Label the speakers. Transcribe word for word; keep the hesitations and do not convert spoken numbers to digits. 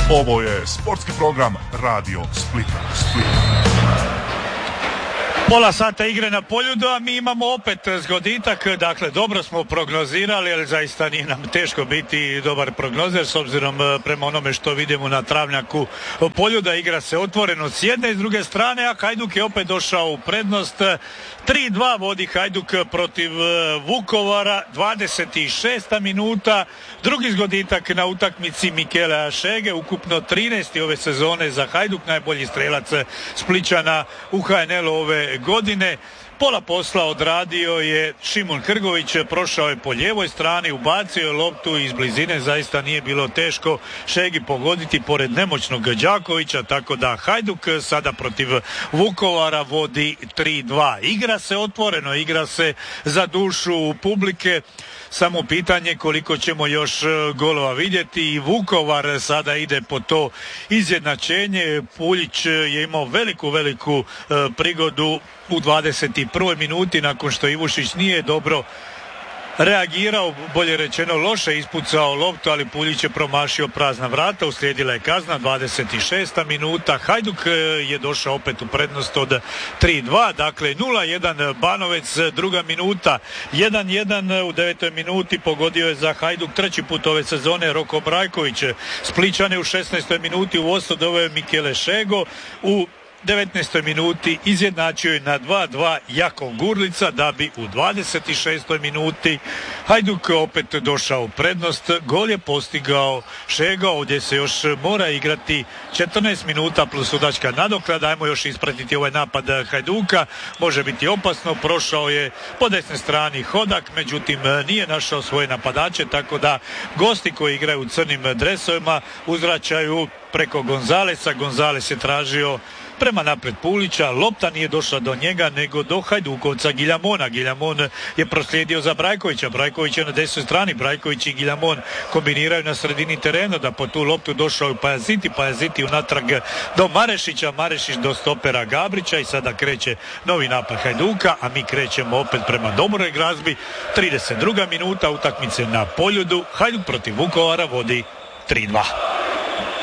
Speaker 1: Ovo je sportski program Radio Splita. Split.
Speaker 2: Pola sata igre na Poljudu, a mi imamo opet zgoditak. Dakle, dobro smo prognozirali, ali zaista nije nam teško biti dobar prognozer s obzirom prema onome što vidimo na travnjaku Poljuda. Igra se otvoreno s jedne i s druge strane, a Hajduk je opet došao u prednost. tri dva vodi Hajduk protiv Vukovara, dvadeset šesta minuta. Drugi zgoditak na utakmici Mikelea Šege, ukupno trinaesti ove sezone za Hajduk, najbolji strelac Splićana u ha en el-u ove godine. Pola posla odradio je Šimon Hrgović, prošao je po lijevoj strani, ubacio je loptu iz blizine, zaista nije bilo teško Šegi pogoditi pored nemoćnog Đakovića, tako da Hajduk sada protiv Vukovara vodi tri dva. Igra se otvoreno, igra se za dušu publike, samo pitanje koliko ćemo još golova vidjeti. I Vukovar sada ide po to izjednačenje. Puljić je imao veliku, veliku e, prigodu u dvadeset prvoj minuti nakon što Ivušić nije dobro reagirao, bolje rečeno loše ispucao loptu, ali Puljić je promašio prazna vrata. Uslijedila je kazna, dvadeset šesta minuta. Hajduk je došao opet u prednost od tri dva, dakle nula jedan Banovec, druga minuta, jedan jedan u devetoj minuti pogodio je za Hajduk treći put ove sezone Roko Brajković. Splićane u šesnaestoj minuti u vodstvo doveo je Mikele Šego, u devetnaestoj minuti izjednačio je na dva dva Jakov Gurlica, da bi u dvadeset šestoj minuti Hajduk opet došao u prednost. Gol je postigao Šego, ovdje se još mora igrati četrnaest minuta plus sudačka nadoknada. Ajmo još ispratiti ovaj napad Hajduka, može biti opasno. Prošao je po desnoj strani Hodak, međutim nije našao svoje napadače, tako da gosti koji igraju u crnim dresovima uzvraćaju preko Gonzalesa. Gonzales je tražio prema napred Pulića, lopta nije došla do njega nego do Hajdukovca Giljamona. Giljamon je proslijedio za Brajkovića, Brajković je na desnoj strani, Brajković i Giljamon kombiniraju na sredini terena, da po tu loptu došao je Pajaziti, Pajaziti unatrag do Marešića, Marešić do stopera Gabrića i sada kreće novi napad Hajduka, a mi krećemo opet prema dobroj glazbi. trideset druga minuta utakmice na Poljudu, Hajduk protiv Vukovara vodi tri dva.